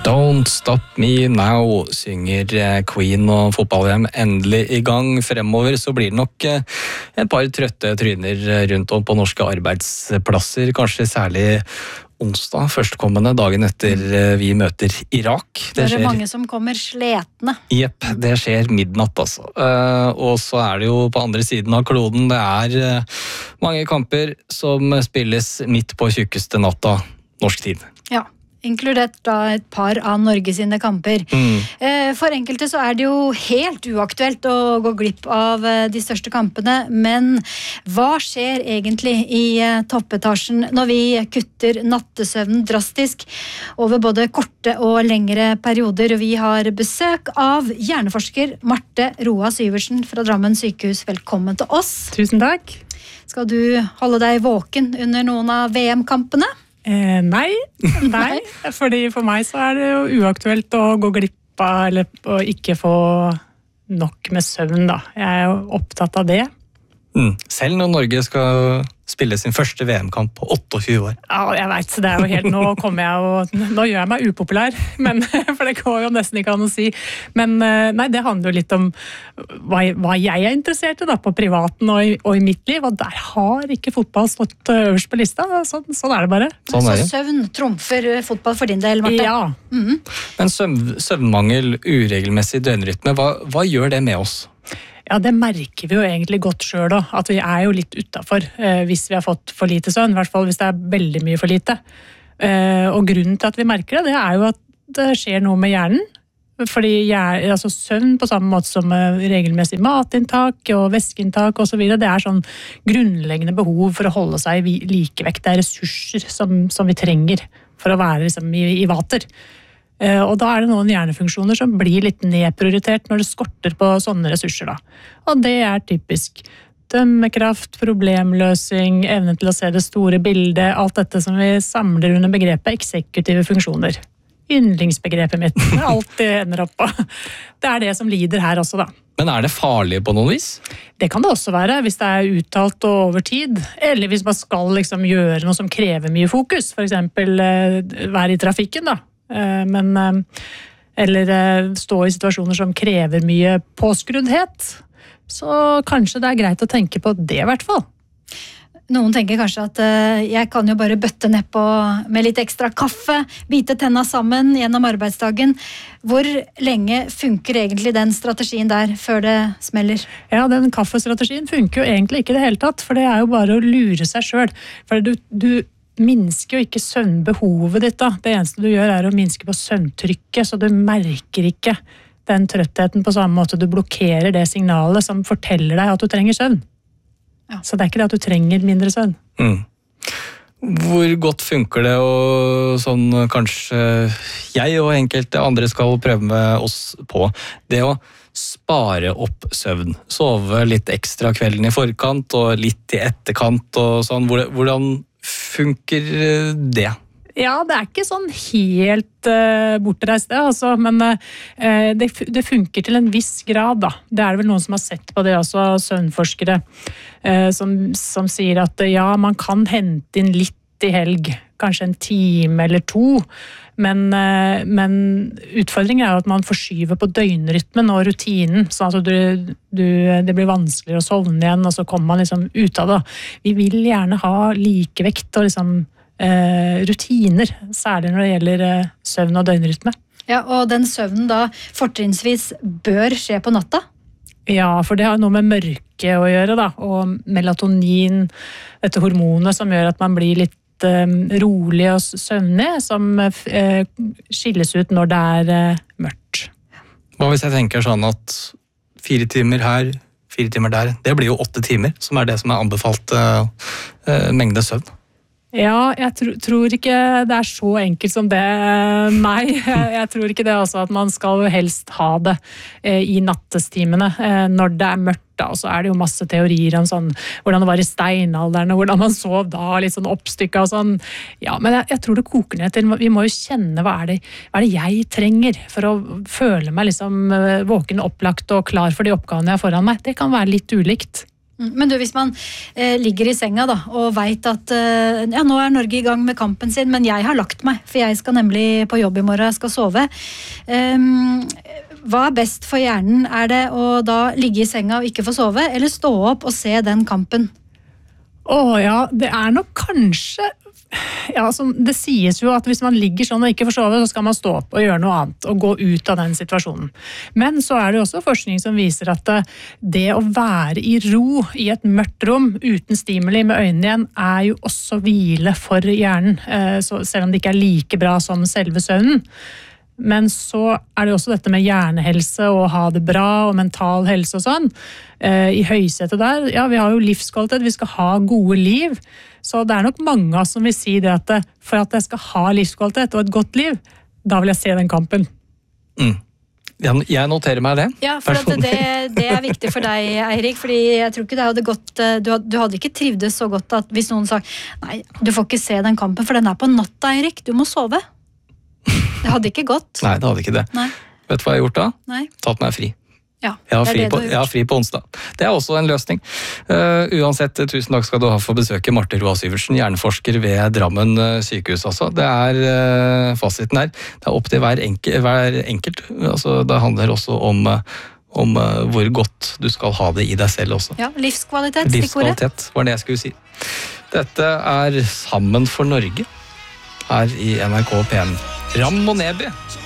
Don't Stop Me Now, synger Queen, og fotball-VM endelig i gang. Fremover så blir det nok et par trøtte tryner rundt om på norske arbeidsplasser, kanskje særlig onsdag, førstkommende dagen etter vi møter Irak. Det er mange som kommer sletne. Jepp, det skjer midnatt altså. Og så er det jo på andre siden av kloden, det er mange kamper som spilles midt på tjukkeste natta norsk tid. Ja. Inkludert da et par av Norge sine kamper. For enkelte så er det jo helt uaktuelt å gå glipp av de største kampene, men hva skjer egentlig i toppetasjen når vi kutter nattesøvnen drastisk over både korte og lengre perioder? Vi har besøk av hjerneforsker Marte Roa Syversen fra Drammen sykehus. Velkommen til oss. Tusen takk. Skal du holde deg våken under noen av VM-kampene? Nei, fordi for meg så er det jo uaktuelt å gå glipp av eller å ikke få nok med søvn da. Jeg er jo opptatt av det. Selv når Norge skal spille sin første VM-kamp på 28 år. Ja, jeg vet, det er jo helt, nå gjør jeg meg upopulær, men, for det går jo nesten ikke an å si. Men nei, det handler jo litt om hva jeg er interessert i da, på privaten og i mitt liv, og der har ikke fotball stått øverst på lista, sånn er det bare. Så søvn trumfer fotball for din del, Marte? Ja. Men søvnmangel, uregelmessig døgnrytme, hva gjør det med oss? Ja, det merker vi jo egentlig godt selv da, at vi er jo litt utenfor hvis vi har fått for lite søvn, i hvert fall hvis det er veldig mye for lite. Og grunnen til at vi merker det er jo at det skjer noe med hjernen, fordi altså søvn på samme måte som regelmessig matinntak og væskeinntak og så videre, det er sånn grunnleggende behov for å holde seg i likevekt, det er ressurser som vi trenger for å være liksom, i vater. Og da er det noen hjernefunksjoner som blir litt nedprioritert når det skorter på sånne ressurser da. Og det er typisk dømmekraft, problemløsning, evne til å se det store bildet, alt dette som vi samler under begrepet eksekutive funksjoner. Yndlingsbegrepet mitt, alt det ender opp på. Det er det som lider her også da. Men er det farlig på noen vis? Det kan det også være, hvis det er uttalt og over tid, eller hvis man skal liksom gjøre noe som krever mye fokus, for eksempel være i trafikken da. Eller stå i situasjoner som krever mye påskruddhet, så kanskje det er greit å tenke på det i hvert fall. Noen tenker kanskje at jeg kan jo bare bøtte nedpå med litt ekstra kaffe, bite tenna sammen gjennom arbeidsdagen. Hvor lenge funker egentlig den strategien der før det smeller? Ja, den kaffestrategien funker jo egentlig ikke i det hele tatt, for det er jo bare å lure seg selv. For du minsker jo ikke søvnbehovet ditt da. Det eneste du gjør er å minske på søvntrykket, så du merker ikke den trøttheten på samme måte. Du blokkerer det signalet som forteller deg at du trenger søvn. Ja. Så det er ikke det at du trenger mindre søvn. Hvor godt funker det, og sånn kanskje jeg og enkelte andre skal prøve med oss på, det å spare opp søvn, sove litt ekstra kvelden i forkant og litt i etterkant og sånn, hvordan funker det? Ja, det er ikke sånn helt bortreist det, altså, men det funker til en viss grad da. Det er vel noen som har sett på det også, søvnforskere, som sier at ja, man kan hente inn litt i helg, kanskje en time eller to, men utfordringen er jo at man forskyver på døgnrytmen og rutinen, sånn at det blir vanskeligere å sovne igjen, og så kommer man liksom ut av det. Vi vil gjerne ha likevekt og liksom rutiner, særlig når det gjelder søvn og døgnrytme. Ja, og den søvnen da fortrinnsvis bør skje på natta? Ja, for det har noe med mørke å gjøre da, og melatonin, dette hormonet som gjør at man blir litt rolig og søvnig, som skilles ut når det er mørkt. Hva hvis jeg tenker sånn at 4 timer her, 4 timer der, det blir jo 8 timer, som er det som er anbefalt mengde søvn? Ja, jeg tror ikke det er så enkelt som det. Nei, jeg tror ikke det også, at man skal helst ha det i nattestimene når det er mørkt. Da, og så er det jo masse teorier om sånn, hvordan det var i steinalderen, og hvordan man sov da, litt sånn oppstykket og sånn. Ja, men jeg tror det koker ned til, vi må jo kjenne hva er det jeg trenger for å føle meg liksom våken, opplagt og klar for de oppgavene jeg har foran meg. Det kan være litt ulikt. Men du, hvis man ligger i senga da, og vet at nå er Norge i gang med kampen sin, men jeg har lagt meg, for jeg skal nemlig på jobb i morgen, jeg skal sove. Hva er best for hjernen? Er det å da ligge i senga og ikke få sove, eller stå opp og se den kampen? Ja, det er nok kanskje... Ja, det sies jo at hvis man ligger sånn og ikke får sove, så skal man stå opp og gjøre noe annet og gå ut av den situasjonen. Men så er det jo også forskning som viser at det å være i ro i et mørkt rom uten stimuli med øynene igjen er jo også hvile for hjernen, så selv om det ikke er like bra som selve søvnen. Men så er det også dette med hjernehelse og ha det bra og mental helse og sånn. I høysetet der, ja, vi har jo livskvalitet, vi skal ha gode liv. Så det er nok mange av oss som vil si det at for at jeg skal ha livskvalitet og et godt liv, da vil jeg se den kampen. Jeg noterer meg det. Ja, for at det er viktig for deg, Eirik, fordi jeg tror ikke det hadde gått, du hadde ikke trivdes så godt at hvis noen sa, nei, du får ikke se den kampen, for den er på natta, Eirik, du må sove. Det hadde ikke gått. Nei, det hadde ikke det. Nei. Vet du hva jeg har gjort da? Nei. Tatt meg fri. Ja, jeg har fri på onsdag. Det er også en løsning. Uansett, tusen takk skal du ha for besøket, Marte Roa Syvertsen, hjerneforsker ved Drammen sykehus. Altså. Det er fasiten her. Det er opp til hver enkelt. Altså, det handler også om hvor godt du skal ha det i deg selv også. Ja, livskvalitet, stikkordet. Livskvalitet var det jeg skulle si. Dette er Sammen for Norge her i NRK P1. Ram og Neby.